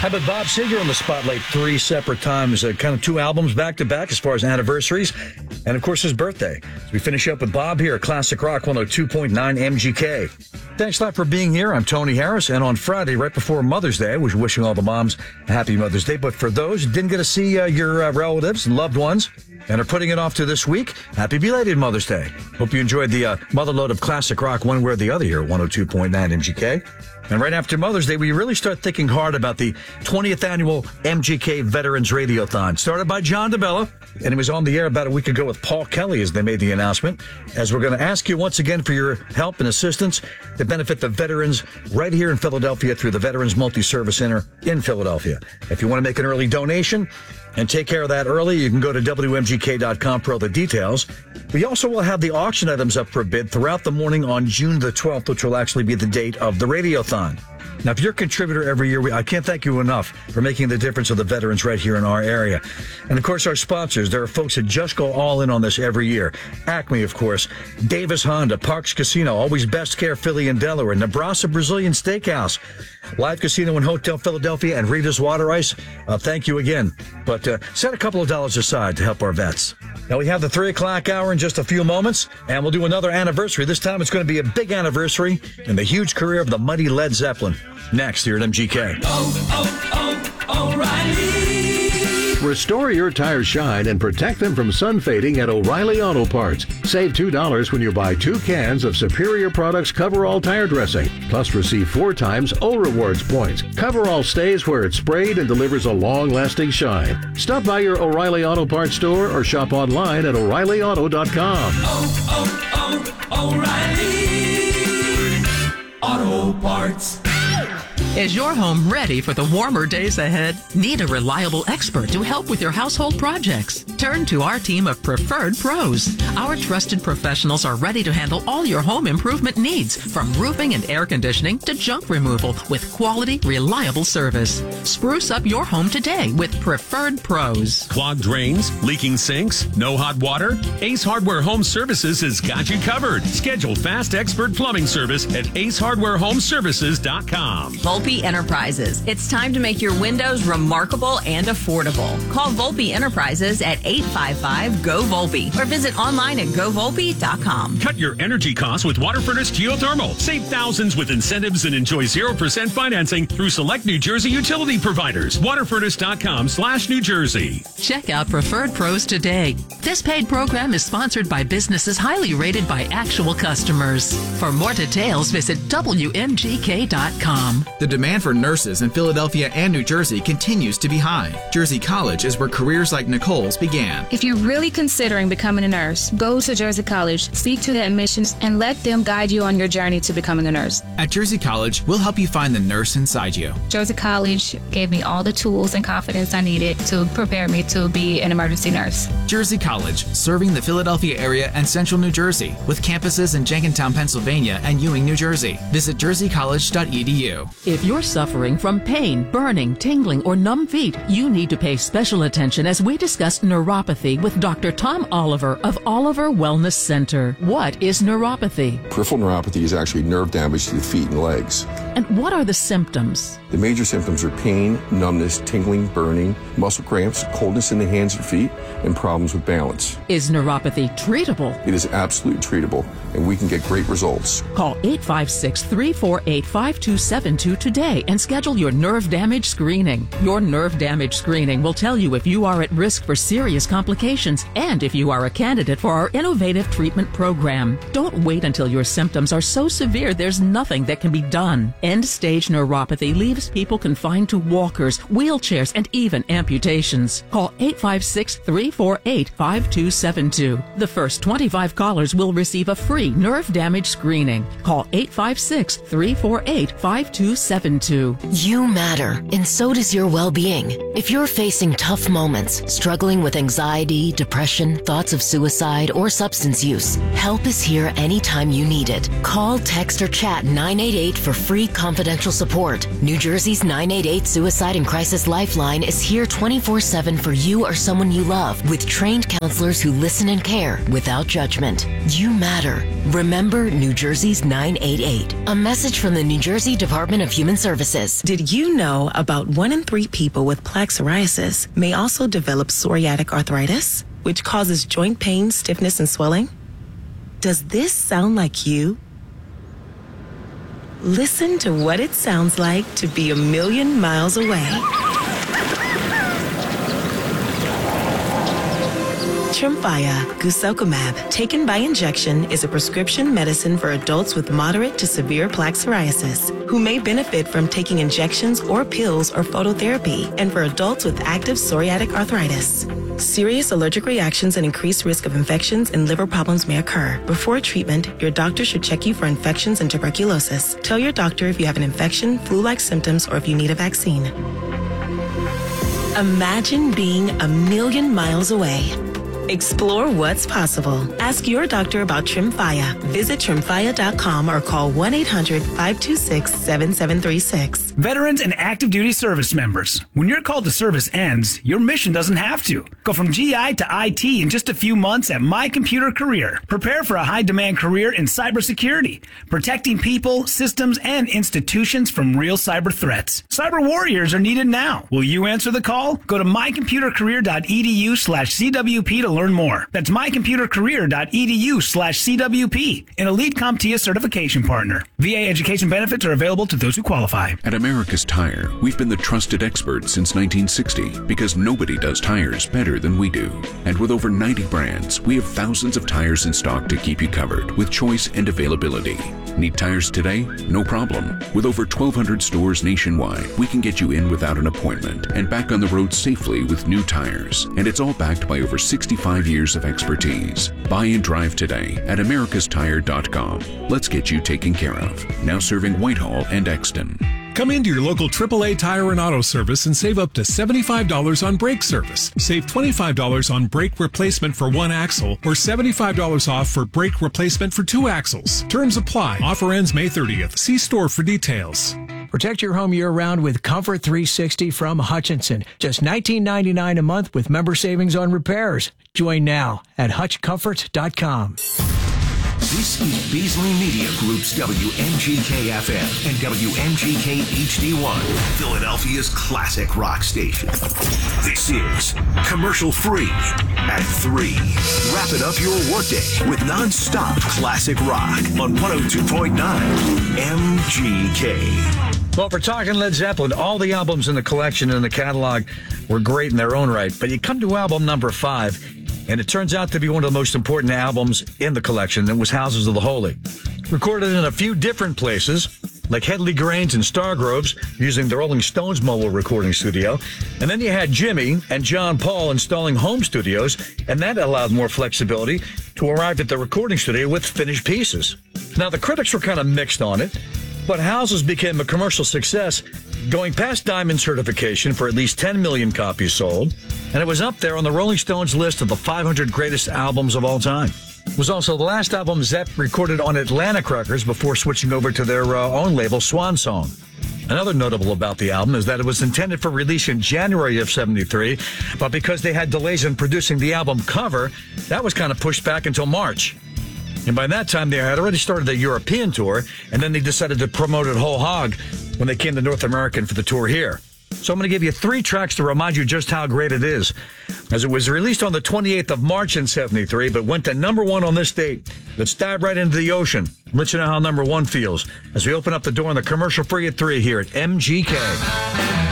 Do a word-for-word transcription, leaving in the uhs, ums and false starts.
How about Bob Seger on the spotlight three separate times, uh, kind of two albums back-to-back as far as anniversaries, and, of course, his birthday. So we finish up with Bob here at Classic Rock one oh two point nine M G K. Thanks a lot for being here. I'm Tony Harris, and on Friday, right before Mother's Day, I was wishing all the moms a happy Mother's Day, but for those who didn't get to see uh, your uh, relatives and loved ones and are putting it off to this week, happy belated Mother's Day. Hope you enjoyed the uh, motherload of Classic Rock one way or the other here at one oh two point nine M G K. And right after Mother's Day, we really start thinking hard about the twentieth annual M G K Veterans Radiothon, started by John DeBella, and it was on the air about a week ago with Paul Kelly as they made the announcement, as we're going to ask you once again for your help and assistance to benefit the veterans right here in Philadelphia through the Veterans Multi-Service Center in Philadelphia. If you want to make an early donation and take care of that early, you can go to W M G K dot com for all the details. We also will have the auction items up for bid throughout the morning on June the twelfth, which will actually be the date of the Radiothon. Now, if you're a contributor every year, we, I can't thank you enough for making the difference of the veterans right here in our area. And, of course, our sponsors. There are folks that just go all in on this every year. Acme, of course, Davis Honda, Parks Casino, Always Best Care Philly and Delaware, Nebraska Brazilian Steakhouse, Live Casino and Hotel Philadelphia, and Rita's Water Ice. Uh, thank you again. But uh, set a couple of dollars aside to help our vets. Now, we have the three o'clock hour in just a few moments, and we'll do another anniversary. This time it's going to be a big anniversary in the huge career of the mighty Led Zeppelin. Next here at M G K. Oh, oh, O'Reilly. Restore your tires shine and protect them from sun fading at O'Reilly Auto Parts. Save two dollars when you buy two cans of Superior Products Coverall Tire Dressing. Plus receive four times O Rewards points. Coverall stays where it's sprayed and delivers a long-lasting shine. Stop by your O'Reilly Auto Parts store or shop online at O'Reilly Auto dot com. Oh, oh, oh, O'Reilly Auto Parts. Is your home ready for the warmer days ahead? Need a reliable expert to help with your household projects? Turn to our team of Preferred Pros. Our trusted professionals are ready to handle all your home improvement needs, from roofing and air conditioning to junk removal, with quality, reliable service. Spruce up your home today with Preferred Pros. Clogged drains, leaking sinks, no hot water? Ace Hardware Home Services has got you covered. Schedule fast expert plumbing service at ace hardware home services dot com. Volpe Enterprises. It's time to make your windows remarkable and affordable. Call Volpe Enterprises at eight five five, G O, Volpe or visit online at go volpe dot com. Cut your energy costs with water furnace geothermal. Save thousands with incentives and enjoy zero percent financing through select New Jersey utility providers. water furnace dot com slash New Jersey. Check out Preferred Pros today. This paid program is sponsored by businesses highly rated by actual customers. For more details, visit W M G K dot com. The demand for nurses in Philadelphia and New Jersey continues to be high. Jersey College is where careers like Nicole's began. If you're really considering becoming a nurse, go to Jersey College, speak to the admissions, and let them guide you on your journey to becoming a nurse. At Jersey College, we'll help you find the nurse inside you. Jersey College gave me all the tools and confidence I needed to prepare me to be an emergency nurse. Jersey College, serving the Philadelphia area and central New Jersey, with campuses in Jenkintown, Pennsylvania and Ewing, New Jersey. Visit jersey college dot e d u. If you're suffering from pain, burning, tingling, or numb feet, you need to pay special attention as we discuss neuropathy with Doctor Tom Oliver of Oliver Wellness Center. What is neuropathy? Peripheral neuropathy is actually nerve damage to the feet and legs. And what are the symptoms? The major symptoms are pain, numbness, tingling, burning, muscle cramps, coldness in the hands and feet, and problems with balance. Is neuropathy treatable? It is absolutely treatable, and we can get great results. Call eight five six, three four eight, five two seven two today and schedule your nerve damage screening. Your nerve damage screening will tell you if you are at risk for serious complications and if you are a candidate for our innovative treatment program. Don't wait until your symptoms are so severe there's nothing that can be done. End-stage neuropathy leaves people confined to walkers, wheelchairs, and even amputations. Call eight five six, three four eight, five two seven two. The first twenty-five callers will receive a free nerve damage screening. Call eight five six, three four eight, five two seven two. You matter, and so does your well-being. If you're facing tough moments, struggling with anxiety, depression, thoughts of suicide, or substance use, help is here anytime you need it. Call, text, or chat nine eight eight for free confidential support. New Jersey's nine eight eight Suicide and Crisis Lifeline is here twenty-four seven for you or someone you love, with trained counselors who listen and care without judgment. You matter. Remember New Jersey's nine eight eight. A message from the New Jersey Department of Human Human Services. Did you know about one in three people with plaque psoriasis may also develop psoriatic arthritis, which causes joint pain, stiffness, and swelling? Does this sound like you? Listen to what it sounds like to be a million miles away. Tremfya guselkumab, taken by injection, is a prescription medicine for adults with moderate to severe plaque psoriasis who may benefit from taking injections or pills or phototherapy, and for adults with active psoriatic arthritis. Serious allergic reactions and increased risk of infections and liver problems may occur. Before treatment, your doctor should check you for infections and tuberculosis. Tell your doctor if you have an infection, flu-like symptoms, or if you need a vaccine. Imagine being a million miles away. Explore what's possible. Ask your doctor about Tremfya. Visit tremfya dot com or call one eight hundred, five two six, seven seven three six. Veterans and active duty service members, when your call to service ends, your mission doesn't have to. Go from G I to I T in just a few months at My Computer Career. Prepare for a high-demand career in cybersecurity, protecting people, systems, and institutions from real cyber threats. Cyber warriors are needed now. Will you answer the call? Go to my computer career dot e d u slash c w p to learn more. That's my computer career dot e d u slash c w p, an elite CompTIA certification partner. V A education benefits are available to those who qualify. At America's Tire, we've been the trusted experts since nineteen sixty because nobody does tires better than we do. And with over ninety brands, we have thousands of tires in stock to keep you covered with choice and availability. Need tires today? No problem. With over twelve hundred stores nationwide, we can get you in without an appointment and back on the road safely with new tires. And it's all backed by over sixty-five years of expertise. Buy and drive today at americas tire dot com. Let's get you taken care of. Now serving Whitehall and Exton. Come into your local triple A Tire and Auto Service and save up to seventy-five dollars on brake service. Save twenty-five dollars on brake replacement for one axle or seventy-five dollars off for brake replacement for two axles. Terms apply. Offer ends May thirtieth. See store for details. Protect your home year-round with Comfort three sixty from Hutchinson. Just nineteen ninety-nine a month with member savings on repairs. Join now at hutch comfort dot com. This is Beasley Media Group's W M G K F M and W M G K H D one, Philadelphia's classic rock station. This is Commercial Free at three. Wrap it up your workday with non-stop classic rock on one oh two point nine M G K. Well, if we're talking Led Zeppelin, all the albums in the collection and the catalog were great in their own right. But you come to album number five, and it turns out to be one of the most important albums in the collection. It was Houses of the Holy. Recorded in a few different places, like Headley Grange and Stargroves, using the Rolling Stones mobile recording studio. And then you had Jimmy and John Paul installing home studios, and that allowed more flexibility to arrive at the recording studio with finished pieces. Now, the critics were kind of mixed on it, but Houses became a commercial success, going past diamond certification for at least ten million copies sold, and it was up there on the Rolling Stones list of the five hundred greatest albums of all time. It was also the last album Zepp recorded on Atlantic Records before switching over to their uh, own label, Swan Song. Another notable about the album is that it was intended for release in January of seventy-three, but because they had delays in producing the album cover, that was kind of pushed back until March. And by that time, they had already started the European tour, and then they decided to promote it whole hog when they came to North America for the tour here. So I'm going to give you three tracks to remind you just how great it is, as it was released on the twenty-eighth of March in seventy-three, but went to number one on this date. Let's dive right into the ocean. Let you know how number one feels as we open up the door on the Commercial Free at three here at M G K.